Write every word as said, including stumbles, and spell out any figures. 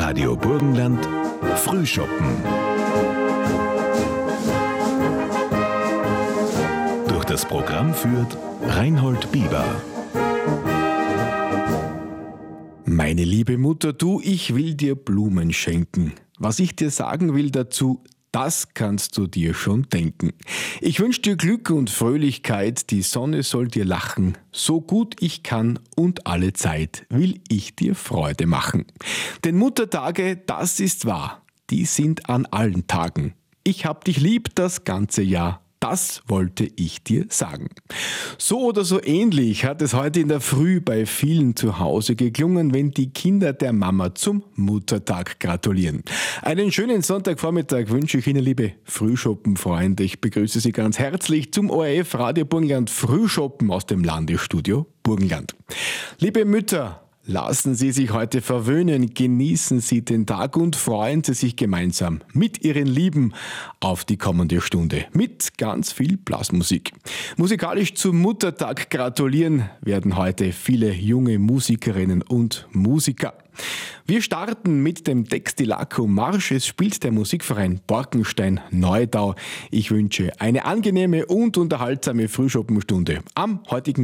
Radio Burgenland Frühschoppen. Durch das Programm führt Reinhold Bieber. Meine liebe Mutter, du, ich will dir Blumen schenken. Was ich dir sagen will dazu, das kannst du dir schon denken. Ich wünsche dir Glück und Fröhlichkeit, die Sonne soll dir lachen. So gut ich kann und alle Zeit will ich dir Freude machen. Denn Muttertage, das ist wahr, die sind an allen Tagen. Ich hab dich lieb das ganze Jahr. Das wollte ich dir sagen. So oder so ähnlich hat es heute in der Früh bei vielen zu Hause geklungen, wenn die Kinder der Mama zum Muttertag gratulieren. Einen schönen Sonntagvormittag wünsche ich Ihnen, liebe Frühschoppenfreunde. Ich begrüße Sie ganz herzlich zum O R F Radio Burgenland Frühschoppen aus dem Landesstudio Burgenland. Liebe Mütter, lassen Sie sich heute verwöhnen, genießen Sie den Tag und freuen Sie sich gemeinsam mit Ihren Lieben auf die kommende Stunde mit ganz viel Blasmusik. Musikalisch zum Muttertag gratulieren werden heute viele junge Musikerinnen und Musiker. Wir starten mit dem Textilaco Marsch. Es spielt der Musikverein Borkenstein Neudau. Ich wünsche eine angenehme und unterhaltsame Frühschoppenstunde am heutigen